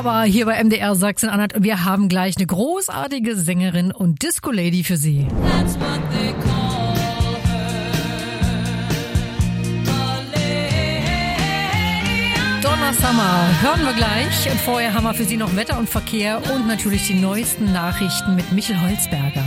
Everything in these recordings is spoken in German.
Aber hier bei MDR Sachsen-Anhalt, wir haben gleich eine großartige Sängerin und Disco-Lady für Sie. That's what they call her. Donna Summer hören wir gleich. Und vorher haben wir für Sie noch Wetter und Verkehr und natürlich die neuesten Nachrichten mit Michel Holzberger.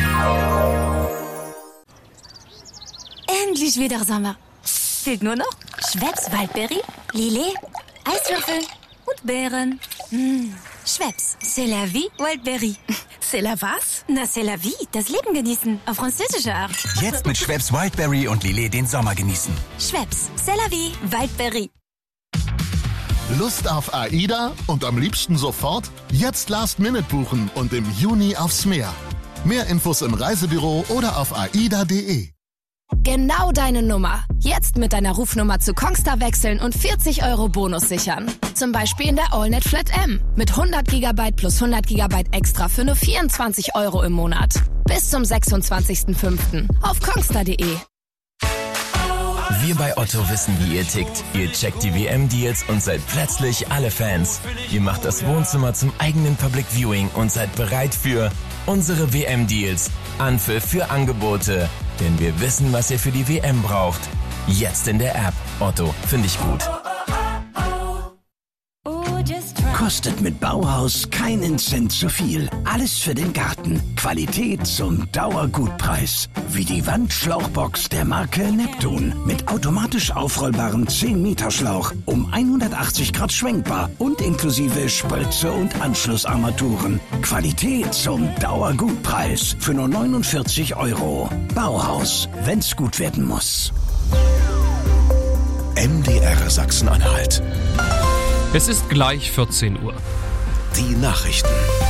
Endlich wieder Sommer. Fehlt nur noch Schweppes Waldbeere, Lillet, Eiswürfel und Beeren. Schweppes, c'est la vie, Waldbeere. C'est la was? Na, c'est la vie, das Leben genießen, auf französische Art. Jetzt mit Schweppes Wildberry und Lillet den Sommer genießen. Schweppes, c'est la vie, Waldbeere. Lust auf AIDA und am liebsten sofort? Jetzt Last Minute buchen und im Juni aufs Meer. Mehr Infos im Reisebüro oder auf aida.de. Genau deine Nummer. Jetzt mit deiner Rufnummer zu Kongstar wechseln und 40 € Bonus sichern. Zum Beispiel in der AllNet Flat M. Mit 100 GB plus 100 GB extra für nur 24 € im Monat. Bis zum 26.05. auf kongstar.de. Wir bei Otto wissen, wie ihr tickt. Ihr checkt die WM-Deals und seid plötzlich alle Fans. Ihr macht das Wohnzimmer zum eigenen Public Viewing und seid bereit für unsere WM-Deals. Anpfiff für Angebote. Denn wir wissen, was ihr für die WM braucht. Jetzt in der App. Otto, finde ich gut. Kostet mit Bauhaus keinen Cent zu viel. Alles für den Garten. Qualität zum Dauergutpreis. Wie die Wandschlauchbox der Marke Neptun. Mit automatisch aufrollbarem 10-Meter-Schlauch. Um 180 Grad schwenkbar. Und inklusive Spritze und Anschlussarmaturen. Qualität zum Dauergutpreis. Für nur 49 €. Bauhaus. Wenn's gut werden muss. MDR Sachsen-Anhalt. Es ist gleich 14 Uhr. Die Nachrichten.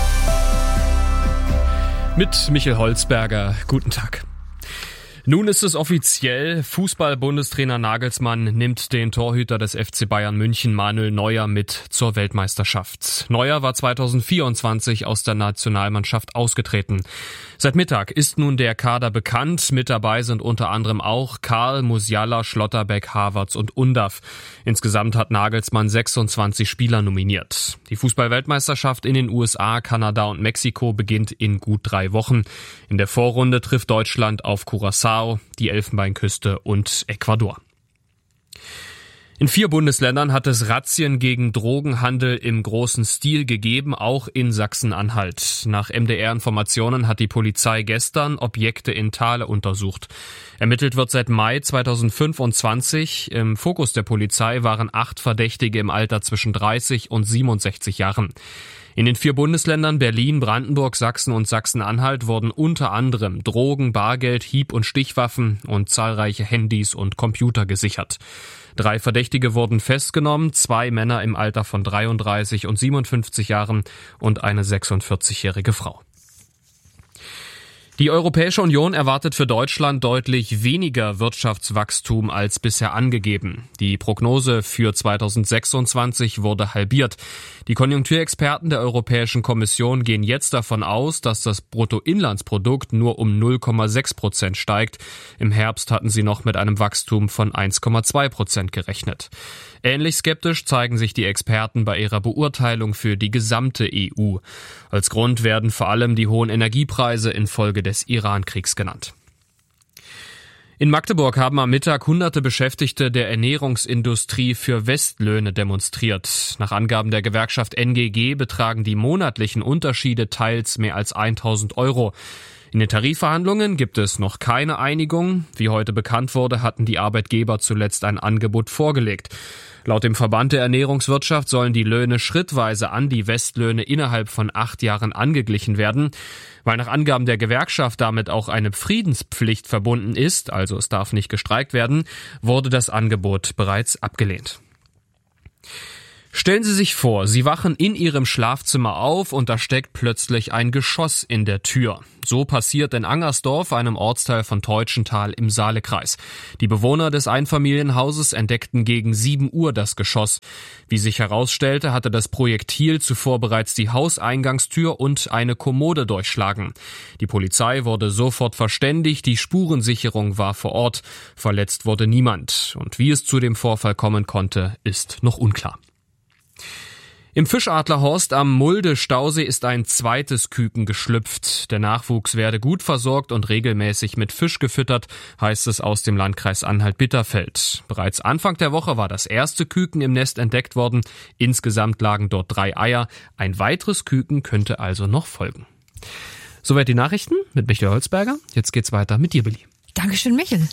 Mit Michel Holzberger. Guten Tag. Nun ist es offiziell, Fußball-Bundestrainer Nagelsmann nimmt den Torhüter des FC Bayern München Manuel Neuer mit zur Weltmeisterschaft. Neuer war 2024 aus der Nationalmannschaft ausgetreten. Seit Mittag ist nun der Kader bekannt. Mit dabei sind unter anderem auch Karl, Musiala, Schlotterbeck, Havertz und Undav. Insgesamt hat Nagelsmann 26 Spieler nominiert. Die Fußball-Weltmeisterschaft in den USA, Kanada und Mexiko beginnt in gut 3 Wochen. In der Vorrunde trifft Deutschland auf Curaçao, die Elfenbeinküste und Ecuador. In 4 Bundesländern hat es Razzien gegen Drogenhandel im großen Stil gegeben, auch in Sachsen-Anhalt. Nach MDR-Informationen hat die Polizei gestern Objekte in Thale untersucht. Ermittelt wird seit Mai 2025. Im Fokus der Polizei waren 8 Verdächtige im Alter zwischen 30 und 67 Jahren. In den 4 Bundesländern Berlin, Brandenburg, Sachsen und Sachsen-Anhalt wurden unter anderem Drogen, Bargeld, Hieb- und Stichwaffen und zahlreiche Handys und Computer gesichert. 3 Verdächtige wurden festgenommen, 2 Männer im Alter von 33 und 57 Jahren und eine 46-jährige Frau. Die Europäische Union erwartet für Deutschland deutlich weniger Wirtschaftswachstum als bisher angegeben. Die Prognose für 2026 wurde halbiert. Die Konjunkturexperten der Europäischen Kommission gehen jetzt davon aus, dass das Bruttoinlandsprodukt nur um 0,6% steigt. Im Herbst hatten sie noch mit einem Wachstum von 1,2% gerechnet. Ähnlich skeptisch zeigen sich die Experten bei ihrer Beurteilung für die gesamte EU. Als Grund werden vor allem die hohen Energiepreise infolge des Iran-Kriegs genannt. In Magdeburg haben am Mittag hunderte Beschäftigte der Ernährungsindustrie für Westlöhne demonstriert. Nach Angaben der Gewerkschaft NGG betragen die monatlichen Unterschiede teils mehr als 1.000 €. In den Tarifverhandlungen gibt es noch keine Einigung. Wie heute bekannt wurde, hatten die Arbeitgeber zuletzt ein Angebot vorgelegt. Laut dem Verband der Ernährungswirtschaft sollen die Löhne schrittweise an die Westlöhne innerhalb von 8 Jahren angeglichen werden. Weil nach Angaben der Gewerkschaft damit auch eine Friedenspflicht verbunden ist, also es darf nicht gestreikt werden, wurde das Angebot bereits abgelehnt. Stellen Sie sich vor, Sie wachen in Ihrem Schlafzimmer auf und da steckt plötzlich ein Geschoss in der Tür. So passiert in Angersdorf, einem Ortsteil von Teutschenthal im Saalekreis. Die Bewohner des Einfamilienhauses entdeckten gegen 7 Uhr das Geschoss. Wie sich herausstellte, hatte das Projektil zuvor bereits die Hauseingangstür und eine Kommode durchschlagen. Die Polizei wurde sofort verständigt, die Spurensicherung war vor Ort. Verletzt wurde niemand. Und wie es zu dem Vorfall kommen konnte, ist noch unklar. Im Fischadlerhorst am Mulde-Stausee ist ein zweites Küken geschlüpft. Der Nachwuchs werde gut versorgt und regelmäßig mit Fisch gefüttert, heißt es aus dem Landkreis Anhalt-Bitterfeld. Bereits Anfang der Woche war das erste Küken im Nest entdeckt worden. Insgesamt lagen dort 3 Eier. Ein weiteres Küken könnte also noch folgen. Soweit die Nachrichten mit Michael Holzberger. Jetzt geht's weiter mit dir, Billy. Dankeschön, Michel.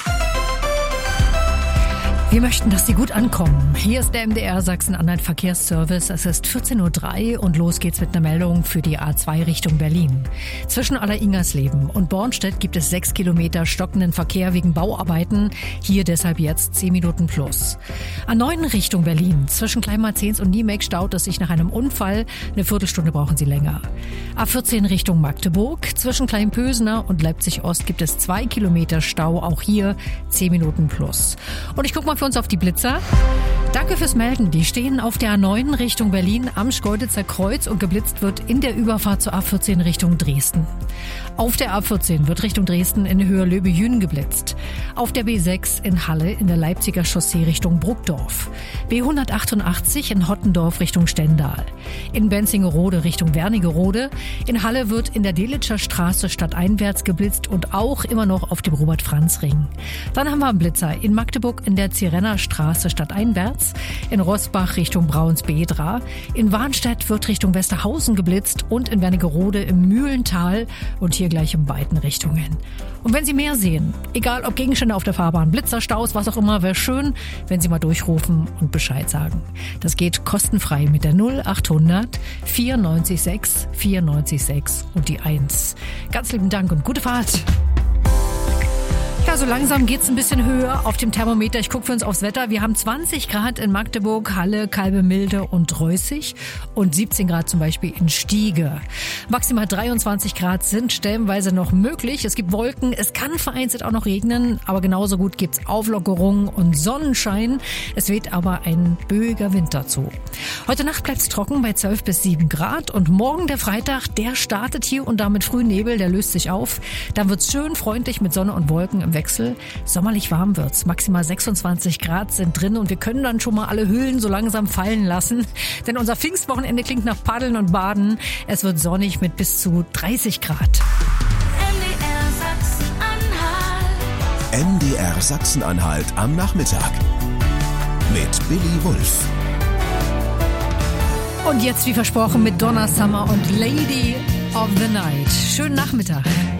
Wir möchten, dass Sie gut ankommen. Hier ist der MDR Sachsen-Anhalt Verkehrsservice. Es ist 14:03 Uhr und los geht's mit einer Meldung für die A2 Richtung Berlin. Zwischen Alleringersleben und Bornstedt gibt es 6 Kilometer stockenden Verkehr wegen Bauarbeiten. Hier deshalb jetzt 10 Minuten plus. A9 Richtung Berlin. Zwischen Kleinmarzens und Niemek staut es sich nach einem Unfall. Eine Viertelstunde brauchen Sie länger. A14 Richtung Magdeburg. Zwischen Kleinpösener und Leipzig-Ost gibt es 2 Kilometer Stau. Auch hier 10 Minuten plus. Und ich guck mal für uns auf die Blitzer. Danke fürs Melden. Die stehen auf der A9 Richtung Berlin am Schkeuditzer Kreuz und geblitzt wird in der Überfahrt zur A14 Richtung Dresden. Auf der A14 wird Richtung Dresden in Höhe Löbe-Jünen geblitzt. Auf der B6 in Halle in der Leipziger Chaussee Richtung Bruckdorf. B188 in Hottendorf Richtung Stendal. In Benzingerode Richtung Wernigerode. In Halle wird in der Delitscher Straße stadteinwärts geblitzt und auch immer noch auf dem Robert-Franz-Ring. Dann haben wir einen Blitzer in Magdeburg in der Zirenner Straße stadteinwärts. In Roßbach Richtung Braunsbedra. In Warnstedt wird Richtung Westerhausen geblitzt und in Wernigerode im Mühlental und hier gleich in beiden Richtungen. Und wenn Sie mehr sehen, egal ob Gegenstände auf der Fahrbahn, Blitzer, Staus, was auch immer, wäre schön, wenn Sie mal durchrufen und Bescheid sagen. Das geht kostenfrei mit der 0800 946 946 und die 1. Ganz lieben Dank und gute Fahrt. Ja, so langsam geht's ein bisschen höher auf dem Thermometer. Ich gucke für uns aufs Wetter. Wir haben 20 Grad in Magdeburg, Halle, Kalbemilde und Reußig und 17 Grad zum Beispiel in Stiege. Maximal 23 Grad sind stellenweise noch möglich. Es gibt Wolken, es kann vereinzelt auch noch regnen, aber genauso gut gibt's Auflockerung und Sonnenschein. Es weht aber ein böiger Wind dazu. Heute Nacht bleibt's trocken bei 12 bis 7 Grad und morgen der Freitag, der startet hier und damit früh Nebel, der löst sich auf. Dann wird's schön freundlich mit Sonne und Wolken im Wechsel. Sommerlich warm wird's. Maximal 26 Grad sind drin und wir können dann schon mal alle Hüllen so langsam fallen lassen. Denn unser Pfingstwochenende klingt nach Paddeln und Baden. Es wird sonnig mit bis zu 30 Grad. MDR Sachsen-Anhalt am Nachmittag. Mit Billy Wulff. Und jetzt wie versprochen mit Donna Summer und Lady of the Night. Schönen Nachmittag.